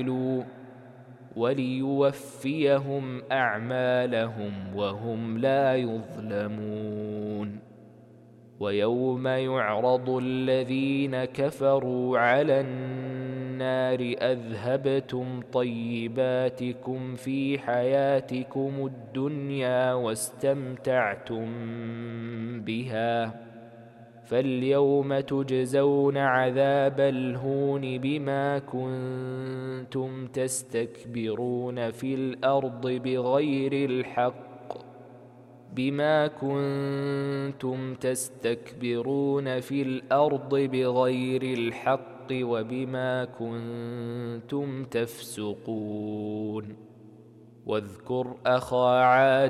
وليوفيهم أعمالهم وهم لا يظلمون. ويوم يعرض الذين كفروا على النار أذهبتم طيباتكم في حياتكم الدنيا واستمتعتم بها، فاليوم تجزون عذاب الهون بما كنتم تستكبرون في الأرض بغير الحق وبما كنتم تفسقون. واذكر أخا عاد